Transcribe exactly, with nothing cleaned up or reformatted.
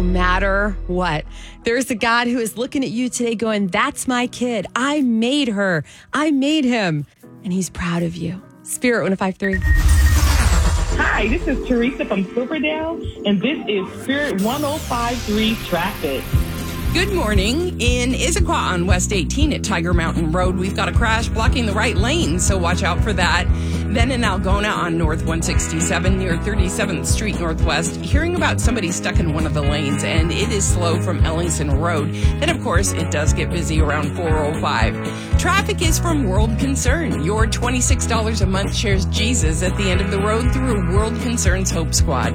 matter what. There's a God who is looking at you today going, that's my kid. I made her. I made him. And he's proud of you. Spirit one oh five point three. Hi, this is Teresa from Silverdale, and this is Spirit one oh five point three Traffic. Good morning. In Issaquah on West eighteen at Tiger Mountain Road, we've got a crash blocking the right lane, so watch out for that. Then in Algona on North one sixty-seven near thirty-seventh Street Northwest, hearing about somebody stuck in one of the lanes, and it is slow from Ellingson Road. Then, of course, it does get busy around four oh five. Traffic is from World Concern. Your twenty-six dollars a month shares Jesus at the end of the road through World Concern's Hope Squad.